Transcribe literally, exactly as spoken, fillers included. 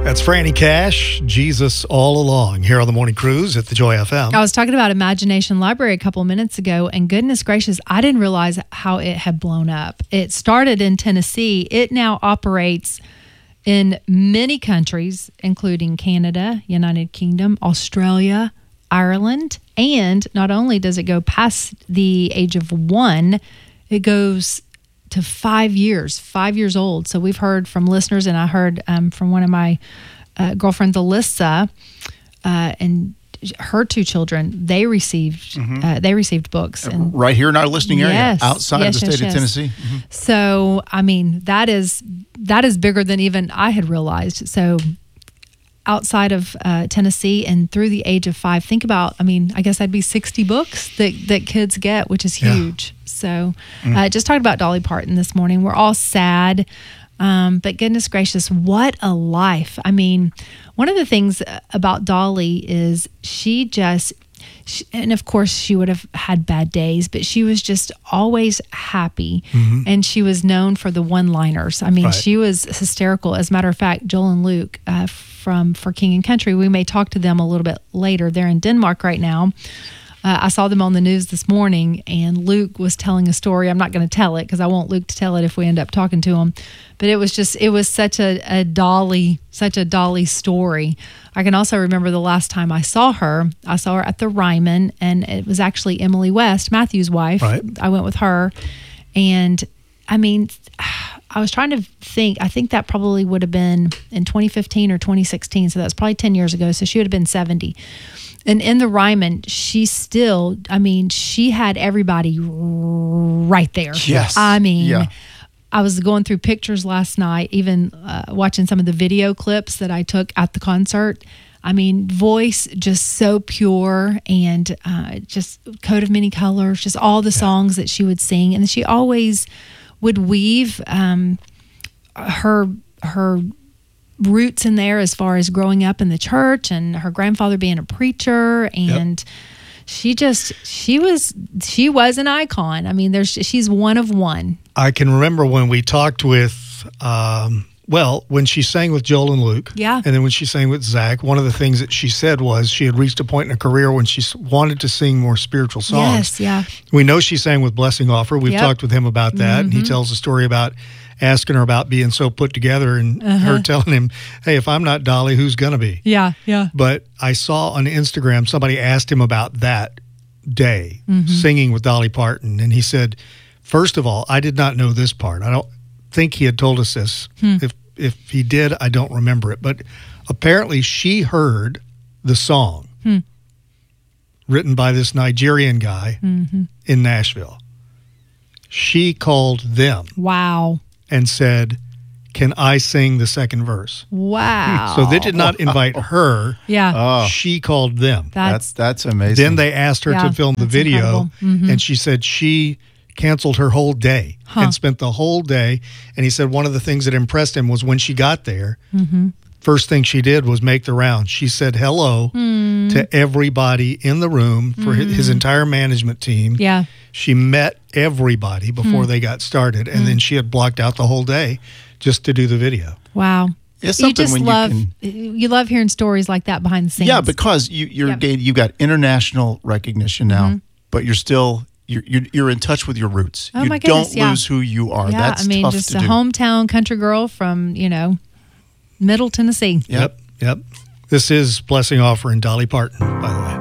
That's Franny Cash, Jesus All Along, here on the Morning Cruise at the Joy F M. I was talking about Imagination Library a couple of minutes ago, and goodness gracious, I didn't realize how it had blown up. It started in Tennessee. It now operates in many countries, including Canada, United Kingdom, Australia, Ireland, and not only does it go past the age of one, it goes to five years, five years old. So we've heard from listeners, and I heard um, from one of my uh, girlfriends, Alyssa, uh, and her two children. They received mm-hmm. uh, they received books, and right here in our listening area, yes, outside yes, of the yes, state yes. of Tennessee. Mm-hmm. So I mean, that is that is bigger than even I had realized. So outside of uh, Tennessee and through the age of five, think about, I mean, I guess that'd be sixty books that, that kids get, which is huge. Yeah. So mm. uh, just talked about Dolly Parton this morning. We're all sad, um, but goodness gracious, what a life. I mean, one of the things about Dolly is she just, she, and of course she would have had bad days, but she was just always happy. Mm-hmm. And she was known for the one-liners. I mean, right. she was hysterical. As a matter of fact, Joel and Luke uh, from For King and Country, we may talk to them a little bit later. They're in Denmark right now. Uh, I saw them on the news this morning, and Luke was telling a story. I'm not going to tell it because I want Luke to tell it if we end up talking to him. But it was just, it was such a, a Dolly, such a Dolly story. I can also remember the last time I saw her. I saw her at the Ryman, and it was actually Emily West, Matthew's wife. Right. I went with her, and I mean, I was trying to think. I think that probably would have been in twenty fifteen or twenty sixteen. So that's probably ten years ago. So she would have been seventy. And in the Ryman, she still, I mean, she had everybody right there. Yes. I mean, yeah. I was going through pictures last night, even uh, watching some of the video clips that I took at the concert. I mean, voice just so pure, and uh, just coat of many colors, just all the songs that she would sing. And she always would weave um, her her roots in there as far as growing up in the church and her grandfather being a preacher, and yep. she just she was she was an icon. I mean, there's she's one of one. I can remember when we talked with um well, when she sang with Joel and Luke, yeah, and then when she sang with Zach, one of the things that she said was she had reached a point in her career when she wanted to sing more spiritual songs. Yes, yeah. We know she sang with Blessing Offer. We've yep. talked with him about that, mm-hmm. and he tells a story about asking her about being so put together, and uh-huh. her telling him, hey, if I'm not Dolly, who's going to be? Yeah, yeah. But I saw on Instagram, somebody asked him about that day, mm-hmm. singing with Dolly Parton, and he said, first of all, I did not know this part. I don't think he had told us this. Hmm. If if he did, I don't remember it. But apparently she heard the song hmm. written by this Nigerian guy mm-hmm. in Nashville. She called them. Wow. And said, can I sing the second verse? Wow. So they did not invite her. Yeah. Oh. She called them. That's that's amazing. Then they asked her yeah, to film the video, mm-hmm. and she said she canceled her whole day huh. and spent the whole day. And he said one of the things that impressed him was when she got there, mm-hmm. first thing she did was make the rounds. She said hello mm. to everybody in the room for mm. his entire management team. Yeah. She met everybody before mm. they got started, and mm. then she had blocked out the whole day just to do the video. Wow. It's you just when love you, can, you love hearing stories like that behind the scenes. Yeah, because you you're yep. you got international recognition now, mm-hmm. but you're still you're, you're you're in touch with your roots. Oh you my goodness, don't yeah. lose who you are. Yeah, That's I mean, tough just to a do. hometown country girl from, you know, Middle Tennessee. Yep, yep. This is Blessing Offer and Dolly Parton, by the way.